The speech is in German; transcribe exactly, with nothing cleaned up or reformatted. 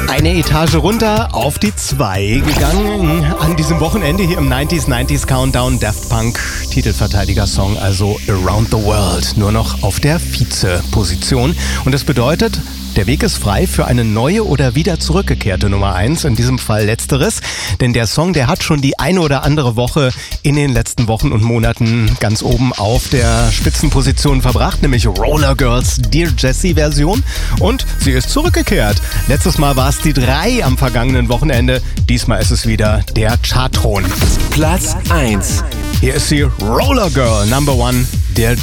Eine Etage runter auf die zwei gegangen. An diesem Wochenende hier im neunziger neunzig Countdown Daft Punk Titelverteidiger-Song, also Around the World, nur noch auf der Vize-Position. Und das bedeutet, der Weg ist frei für eine neue oder wieder zurückgekehrte Nummer eins, in diesem Fall letzteres. Denn der Song, der hat schon die eine oder andere Woche in den letzten Wochen und Monaten ganz oben auf der Spitzenposition verbracht, nämlich Roller Girls Dear Jessie Version. Und sie ist zurückgekehrt. Letztes Mal war es die drei am vergangenen Wochenende. Diesmal ist es wieder der Chartthron. Platz eins. Hier ist sie, Roller Girl Number One, Dear